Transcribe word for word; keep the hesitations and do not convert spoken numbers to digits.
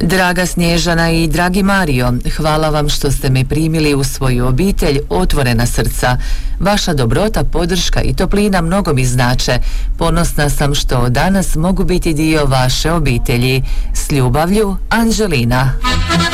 Draga Snježana i dragi Mario, hvala vam što ste me primili u svoju obitelj otvorena srca. Vaša dobrota, podrška i toplina mnogo mi znače. Ponosna sam što danas mogu biti dio vaše obitelji. S ljubavlju, Anđelina.